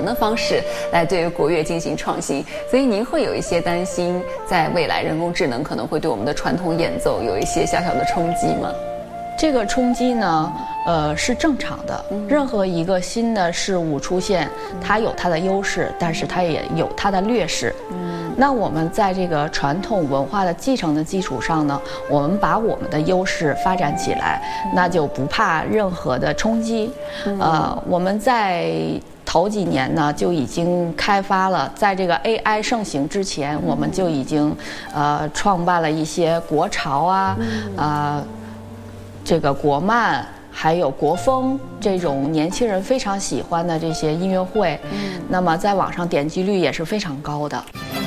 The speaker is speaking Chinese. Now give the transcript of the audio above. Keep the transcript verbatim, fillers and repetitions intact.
的方式来对国乐进行创新。所以您会有一些担心，在未来人工智能可能会对我们的传统演奏有一些小小的冲击吗？ 这个冲击呢，呃，是正常的。任何一个新的事物出现，它有它的优势，但是它也有它的劣势。嗯，那我们在这个传统文化的继承的基础上呢，我们把我们的优势发展起来，那就不怕任何的冲击。呃，我们在头几年呢就已经开发了，在这个 A I 盛行之前，我们就已经呃创办了一些国潮啊，啊、呃。这个国漫还有国风这种年轻人非常喜欢的这些音乐会，嗯、那么在网上点击率也是非常高的。